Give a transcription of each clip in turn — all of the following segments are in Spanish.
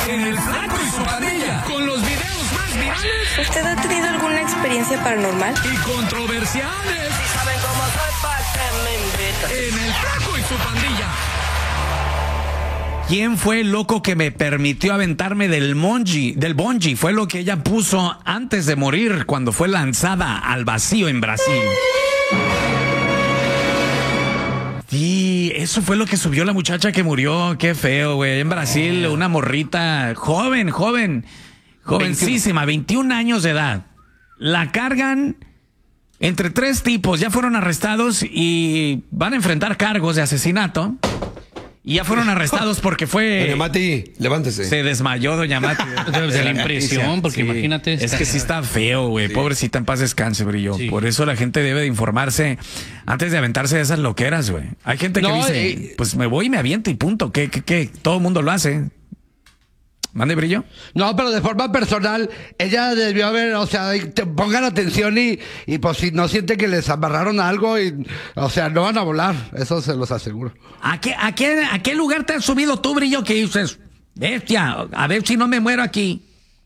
en El Flaco y su Pandilla, con los videos más virales. ¿Usted ha tenido alguna experiencia paranormal? Y controversiales. Si saben cómo soy, ¿para qué me invitan? En El Flaco y su Pandilla. ¿Quién fue el loco que me permitió aventarme del bungee? Fue lo que ella puso antes de morir cuando fue lanzada al vacío en Brasil. Sí, eso fue lo que subió la muchacha que murió. Qué feo, güey. En Brasil, una morrita jovencísima, 21 años de edad. La cargan entre 3 tipos. Ya fueron arrestados y van a enfrentar cargos de asesinato. Y ya fueron arrestados porque fue... Doña Mati, levántese. Se desmayó Doña Mati. Debe ser la impresión, porque Sí. imagínate. Es que sí está feo, güey. Sí. Pobrecita, en paz descanse, Brillo. Sí. Por eso la gente debe de informarse antes de aventarse de esas loqueras, güey. Hay gente que dice, pues me voy y me aviento y punto. ¿Qué? Todo el mundo lo hace. ¿Mande, Brillo? No, pero de forma personal, ella debió haber, o sea, pongan atención y pues si no sienten que les amarraron algo, o sea, no van a volar, eso se los aseguro. ¿A qué lugar te has subido tú, Brillo, que dices, bestia, a ver si no me muero aquí?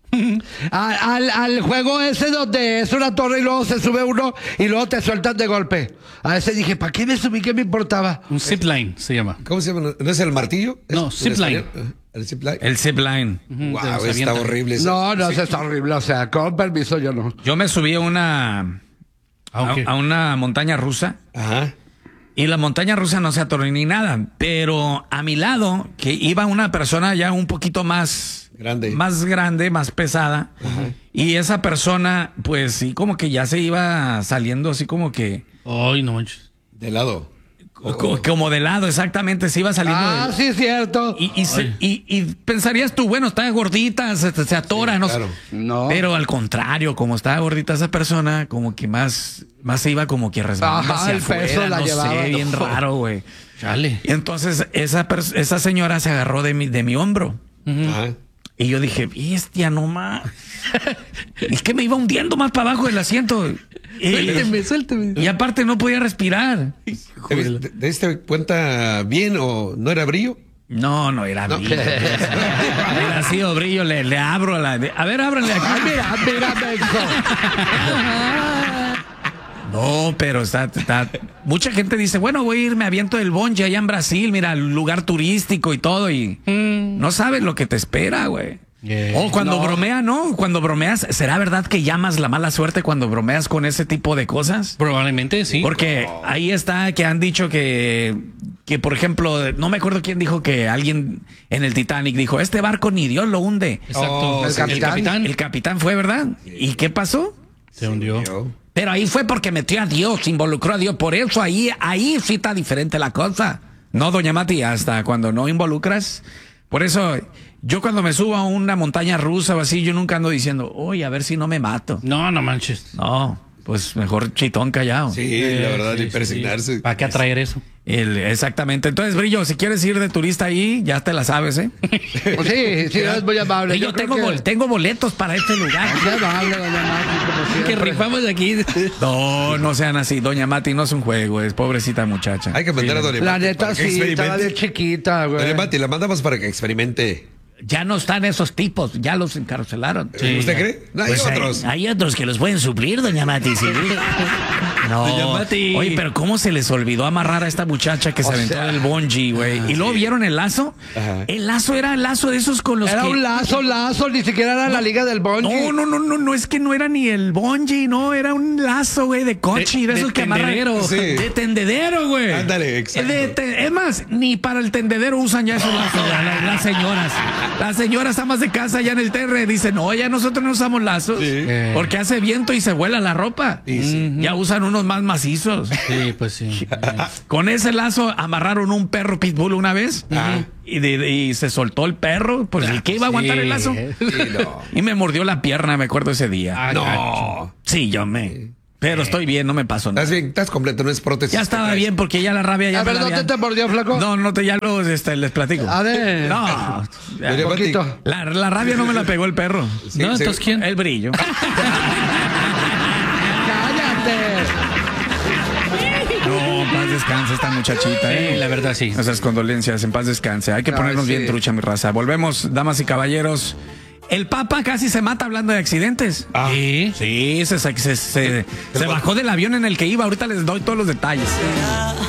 Al juego ese donde es una torre y luego se sube uno y luego te sueltan de golpe. A ese dije, ¿para qué me subí? ¿Qué me importaba? Un zipline se llama. ¿Cómo se llama? ¿No es el martillo? No, ¿Es zipline. en español? ¿El zipline? El zipline. Wow, Se está avientan. horrible eso. No, eso está horrible, o sea, con permiso yo no. Yo me subí a una montaña rusa. Ajá. Y la montaña rusa no se atoró ni nada, pero a mi lado, que iba una persona ya un poquito más grande, más pesada, y esa persona, pues sí, como que ya se iba saliendo así como que... Ay, no manches. De lado. Como de lado, exactamente, se iba saliendo. Sí, es cierto. Y pensarías tú, bueno, está gordita, se atora, Sí, no claro. sé. No. Pero al contrario, como estaba gordita esa persona, como que más se iba como que resbalando Ajá, hacia el peso afuera, la no llevaba. sé, bien raro, güey. Chale. Y entonces esa señora se agarró de mi hombro. Ajá. Y yo dije, bestia, no más. Es que me iba hundiendo más para abajo del asiento. Suélteme. Y aparte no podía respirar. ¿Te diste cuenta bien o no era Brillo? No era Brillo. Hubiera sido Brillo, le abro a la... A ver, ábranle aquí. Mira, Benzo. No, pero está... Mucha gente dice, bueno, voy a ir, me aviento del bungee allá en Brasil, mira, lugar turístico y todo, y no sabes lo que te espera, güey. O cuando bromeas, ¿no? Cuando bromeas, ¿será verdad que llamas la mala suerte cuando bromeas con ese tipo de cosas? Probablemente sí. Porque ahí está que han dicho que por ejemplo, no me acuerdo quién dijo que alguien en el Titanic dijo, este barco ni Dios lo hunde. Exacto. Oh, el capitán. El capitán fue, ¿verdad? ¿Y qué pasó? Se hundió. Pero ahí fue porque metió a Dios, involucró a Dios. Por eso ahí sí está diferente la cosa. No, doña Mati, hasta cuando no involucras. Por eso, yo cuando me subo a una montaña rusa o así, yo nunca ando diciendo, oye, a ver si no me mato. No manches. No, pues mejor chitón callado. Sí, la verdad, ni persignarse. ¿Para qué atraer eso? Exactamente. Entonces, Brillo, si quieres ir de turista ahí, ya te la sabes, ¿eh? Sí, es muy amable. Yo tengo boletos para este lugar. Muy amable, doña Mati, como siempre. Que rifamos de aquí. No sean así. Doña Mati no es un juego, es pobrecita muchacha. Hay que mandar a Doña La Mati neta para que sí, estaba experimente. bien chiquita, güey. Doña Mati, la mandamos para que experimente. Ya no están esos tipos, ya los encarcelaron. ¿Usted cree? No, hay Pues otros. hay otros que los pueden suplir, doña Mati. ¿Sí? No. Doña Mati. Oye, pero ¿cómo se les olvidó amarrar a esta muchacha que se aventó del bungee, güey? ¿Y luego vieron el lazo? Ajá. El lazo era el lazo de esos con los Era que... un lazo, ni siquiera era la liga del bungee. No, es que no era ni el bungee, no, era un lazo, güey, de coche, de esos de que amarran. tendedero. Sí. De tendedero, güey. Ándale, exacto. Es más, ni para el tendedero usan ya esos lazos, las señoras. Las señoras amas de casa allá en el terre dicen, no, ya nosotros no usamos lazos, Sí. porque hace viento y se vuela la ropa. Sí. Ya usan unos más macizos. Sí, pues sí. Con ese lazo amarraron un perro pitbull una vez y se soltó el perro, pues ¿y qué iba a aguantar el lazo? Sí, no. Y me mordió la pierna, me acuerdo ese día. No. Sí, pero estoy bien, no me pasó nada. Estás bien, estás completo, no es prótesis. Ya estaba bien porque ya la rabia ya A me ver, la ¿dónde habían- te mordió, flaco? No, ya les platico. A ver. No, Doña Un Mati, poquito. la rabia no me la pegó el perro. Sí, No, sí. entonces ¿quién? El Brillo. ¡Cállate! No, en paz descanse esta muchachita, Sí, la verdad sí. Nuestras condolencias, en paz descanse. Hay que ponernos sí. bien trucha, mi raza. Volvemos, damas y caballeros. El Papa casi se mata hablando de accidentes. Sí. Sí, se bajó del avión en el que iba. Ahorita les doy todos los detalles.